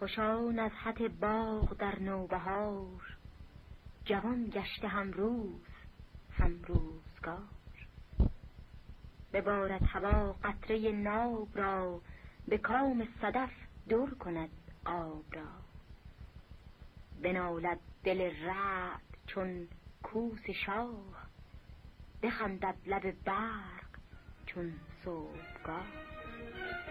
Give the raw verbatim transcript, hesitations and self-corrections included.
خوشا نزهت باغ در نوبهار، جوان گشته هم روز هم روزگار. ببارد هوا قطره ناب را، به کام صدف در کند آب را. بنالد دل رعد چون کوس شاه، بخندد لب برق چون صبحگاه.